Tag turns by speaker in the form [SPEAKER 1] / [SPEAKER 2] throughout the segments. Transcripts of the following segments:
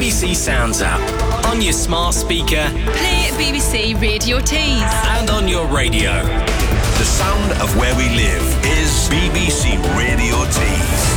[SPEAKER 1] BBC Sounds app. On your smart speaker.
[SPEAKER 2] Play BBC Radio Tees.
[SPEAKER 1] And on your radio.
[SPEAKER 3] The sound of where we live is BBC Radio Tees.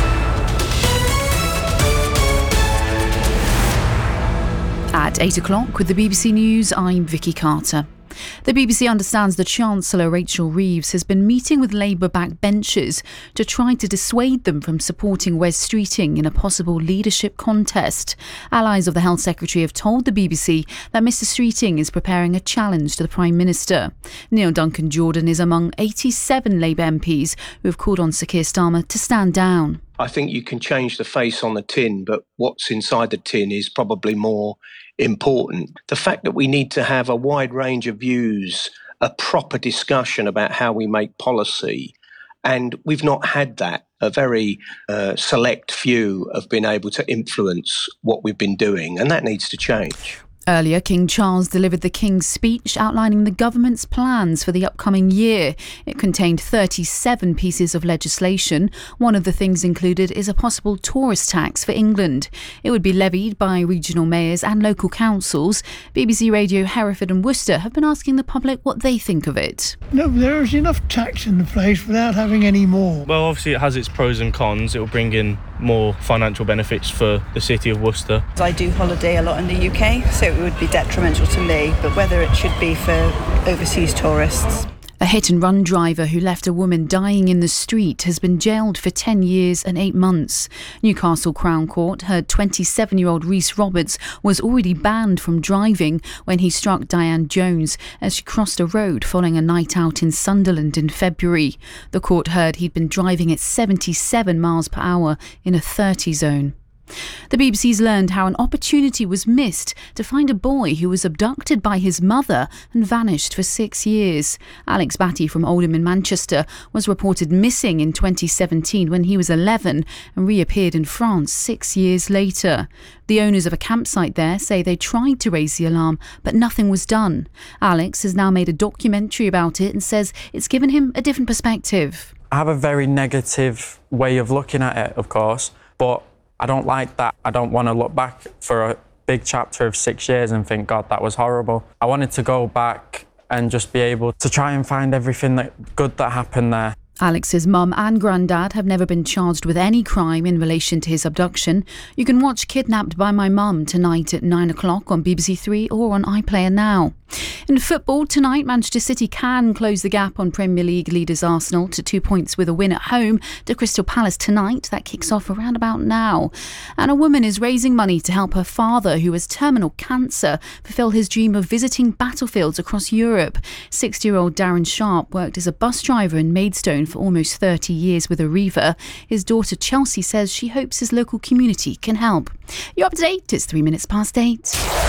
[SPEAKER 4] At 8 o'clock with the BBC News, I'm Vicky Carter. The BBC understands the Chancellor Rachel Reeves has been meeting with Labour backbenchers to try to dissuade them from supporting Wes Streeting in a possible leadership contest. Allies of the Health Secretary have told the BBC that Mr Streeting is preparing a challenge to the Prime Minister. Neil Duncan Jordan is among 87 Labour MPs who have called on Sir Keir Starmer to stand down.
[SPEAKER 5] I think you can change the face on the tin, but what's inside the tin is probably more important. The fact that we need to have a wide range of views, a proper discussion about how we make policy, and we've not had that. A very select few have been able to influence what we've been doing, and that needs to change.
[SPEAKER 4] Earlier, King Charles delivered the King's speech outlining the government's plans for the upcoming year. It contained 37 pieces of legislation. One of the things included is a possible tourist tax for England. It would be levied by regional mayors and local councils. BBC Radio Hereford and Worcester have been asking the public what they think of it.
[SPEAKER 6] No, there is enough tax in the place without having any more.
[SPEAKER 7] Well, obviously it has its pros and cons. It will bring in more financial benefits for the city of Worcester.
[SPEAKER 8] I do holiday a lot in the UK, so it would be detrimental to me, but whether it should be for overseas tourists.
[SPEAKER 4] A hit-and-run driver who left a woman dying in the street has been jailed for 10 years and 8 months. Newcastle Crown Court heard 27-year-old Reese Roberts was already banned from driving when he struck Diane Jones as she crossed a road following a night out in Sunderland in February. The court heard he'd been driving at 77 miles per hour in a 30 zone. The BBC's learned how an opportunity was missed to find a boy who was abducted by his mother and vanished for 6 years. Alex Batty from Oldham in Manchester was reported missing in 2017 when he was 11 and reappeared in France 6 years later. The owners of a campsite there say they tried to raise the alarm, but nothing was done. Alex has now made a documentary about it and says it's given him a different perspective.
[SPEAKER 9] I have a very negative way of looking at it, of course, but I don't like that. I don't want to look back for a big chapter of 6 years and think, God, that was horrible. I wanted to go back and just be able to try and find everything good that happened there.
[SPEAKER 4] Alex's mum and granddad have never been charged with any crime in relation to his abduction. You can watch Kidnapped by My Mum tonight at 9 o'clock on BBC Three or on iPlayer Now. In football tonight, Manchester City can close the gap on Premier League leaders Arsenal to 2 points with a win at home to Crystal Palace tonight. That kicks off around about now. And a woman is raising money to help her father, who has terminal cancer, fulfil his dream of visiting battlefields across Europe. 60-year-old Darren Sharp worked as a bus driver in Maidstone for almost 30 years with Arriva. His daughter Chelsea says she hopes his local community can help. You're up to date. It's 3 minutes past 8.